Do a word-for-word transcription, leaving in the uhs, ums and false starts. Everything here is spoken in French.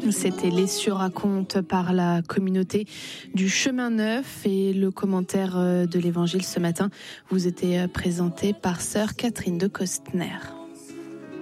C'était les surracontes par la communauté du Chemin Neuf et le commentaire de l'Évangile ce matin vous était présenté par sœur Catherine de Costner.